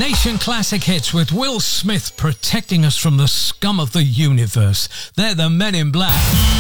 Nation Classic Hits with Will Smith protecting us from the scum of the universe. They're the Men in Black.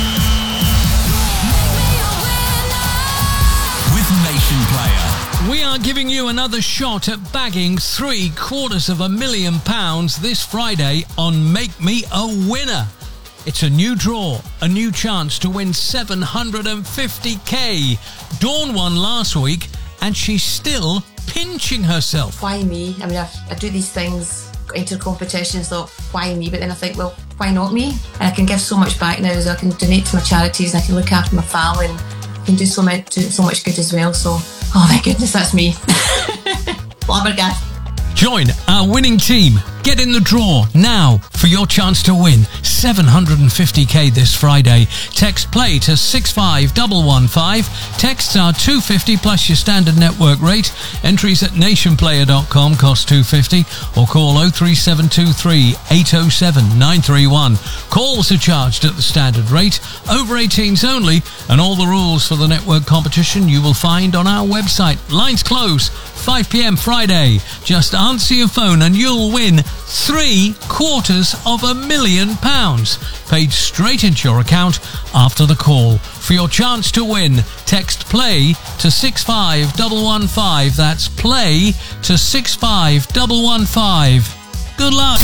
With Nation Player. We are giving you another shot at bagging £750,000 this Friday on Make Me a Winner. It's a new draw, a new chance to win $750,000. Dawn won last week and she's still pinching herself. Why me? I mean, I do these things, got into competitions, thought, why me? But then I think, well, why not me? And I can give so much back now, so I can donate to my charities and I can look after my family and I can do so much good as well. So, oh my goodness, that's me. Flabbergasted. Join our winning team. Get in the draw now for your chance to win $750,000 this Friday. Text play to 65115. Texts are $2.50 plus your standard network rate. Entries at nationplayer.com cost $2.50 or call 03723 807 931. Calls are charged at the standard rate. Over 18s only, and all the rules for the network competition you will find on our website. Lines close 5 p.m. Friday. Just answer your phone and you'll win £750,000 paid straight into your account after the call. For your chance to win, text play to 65115. That's play to 65115. Good luck.